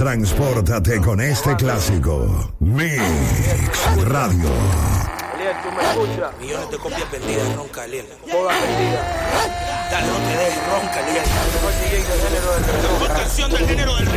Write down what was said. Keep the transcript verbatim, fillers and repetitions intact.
Transpórtate con este clásico. Mix Radio. Aliel, ¿tú me escuchas? Millones de copias vendidas, ronca, Aliel. Todas vendidas. Dale, no te dejes, ronca, Aliel. El mejor D J del género del La mejor reggaetón. canción del género del